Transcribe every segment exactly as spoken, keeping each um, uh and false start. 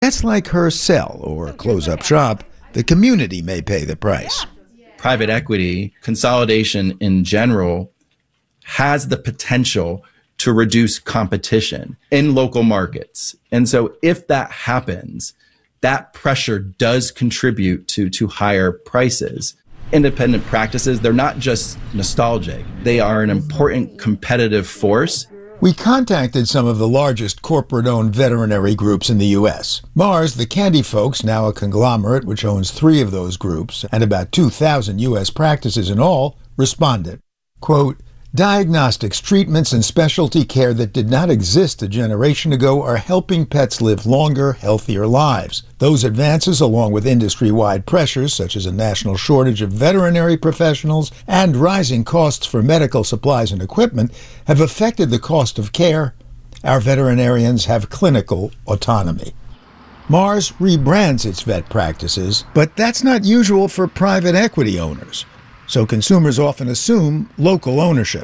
vets like her sell or close up shop, the community may pay the price. Private equity, consolidation in general, has the potential to reduce competition in local markets. And so if that happens, that pressure does contribute to, to higher prices. Independent practices, they're not just nostalgic. They are an important competitive force. We contacted some of the largest corporate-owned veterinary groups in the U S Mars, the Candy Folks, now a conglomerate which owns three of those groups and about two thousand U S practices in all, responded, quote, diagnostics, treatments, and specialty care that did not exist a generation ago are helping pets live longer, healthier lives. Those advances, along with industry-wide pressures such as a national shortage of veterinary professionals and rising costs for medical supplies and equipment, have affected the cost of care. Our veterinarians have clinical autonomy. Mars rebrands its vet practices, but that's not usual for private equity owners. So consumers often assume local ownership.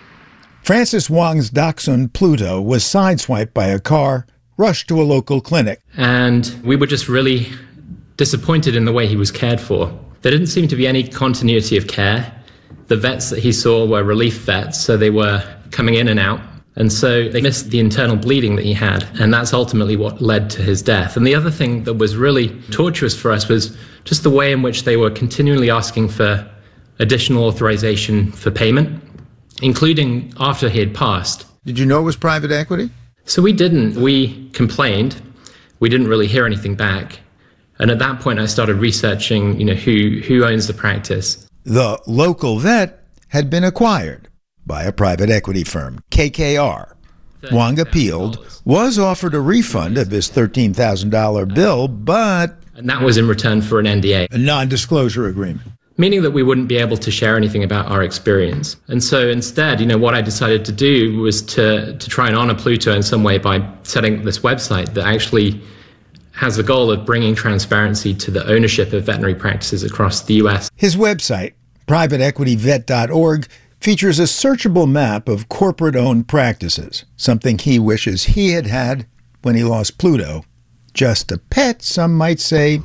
Francis Wang's dachshund Pluto was sideswiped by a car, rushed to a local clinic. And we were just really disappointed in the way he was cared for. There didn't seem to be any continuity of care. The vets that he saw were relief vets, so they were coming in and out. And so they missed the internal bleeding that he had, and that's ultimately what led to his death. And the other thing that was really torturous for us was just the way in which they were continually asking for additional authorization for payment, including after he had passed. Did you know it was private equity? So we didn't. We complained. We didn't really hear anything back. And at that point, I started researching, you know, who, who owns the practice. The local vet had been acquired by a private equity firm, K K R. Wang appealed, was offered a refund of his thirteen thousand dollars bill, but... And that was in return for an N D A. A non-disclosure agreement. Meaning that we wouldn't be able to share anything about our experience. And so instead, you know, what I decided to do was to, to try and honor Pluto in some way by setting up this website that actually has the goal of bringing transparency to the ownership of veterinary practices across the U S. His website, private equity vet dot org, features a searchable map of corporate-owned practices, something he wishes he had had when he lost Pluto. Just a pet, some might say,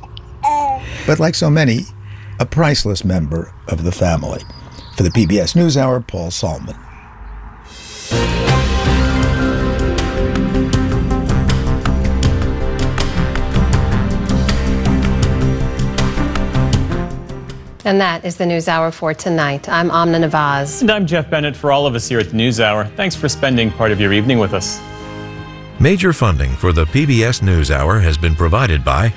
but like so many, a priceless member of the family. For the P B S NewsHour, Paul Salman. And that is the NewsHour for tonight. I'm Amna Nawaz. And I'm Jeff Bennett. For all of us here at the NewsHour, thanks for spending part of your evening with us. Major funding for the P B S NewsHour has been provided by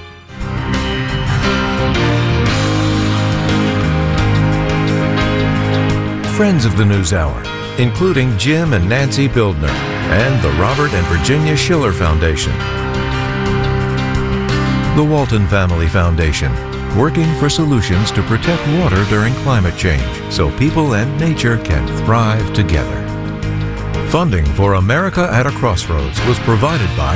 friends of the NewsHour, including Jim and Nancy Bildner, and the Robert and Virginia Schiller Foundation. The Walton Family Foundation, working for solutions to protect water during climate change so people and nature can thrive together. Funding for America at a Crossroads was provided by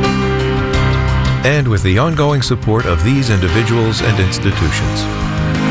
and with the ongoing support of these individuals and institutions.